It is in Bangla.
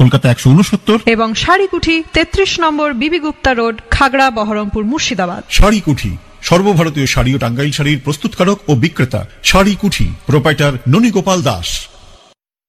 কলকাতা 169 এবং শাড়িকুঠি 33 নম্বর বিবি গুপ্তা রোড, খাগড়া, বহরমপুর, মুর্শিদাবাদ। শাড়িকুঠি সর্বভারতীয় শাড়ি ও টাঙ্গাইল শাড়ির প্রস্তুতকারক ও বিক্রেতা। শাড়িকুঠি, প্রোপাইটার ননী গোপাল দাস।